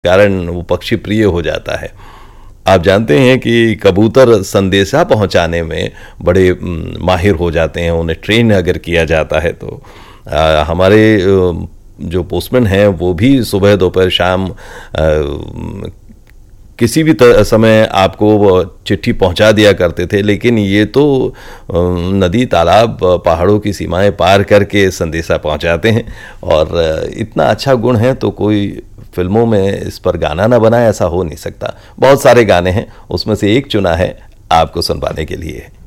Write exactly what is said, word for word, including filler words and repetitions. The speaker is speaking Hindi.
कारण वो पक्षी प्रिय हो जाता है। आप जानते हैं कि कबूतर संदेशा पहुंचाने में बड़े माहिर हो जाते हैं, उन्हें ट्रेन अगर किया जाता है तो। आ, हमारे जो पोस्टमैन हैं वो भी सुबह दोपहर शाम आ, किसी भी समय आपको चिट्ठी पहुंचा दिया करते थे, लेकिन ये तो नदी तालाब पहाड़ों की सीमाएं पार करके संदेशा पहुंचाते हैं। और इतना अच्छा गुण है तो कोई फिल्मों में इस पर गाना ना बनाए, ऐसा हो नहीं सकता। बहुत सारे गाने हैं, उसमें से एक चुना है आपको सुनवाने के लिए।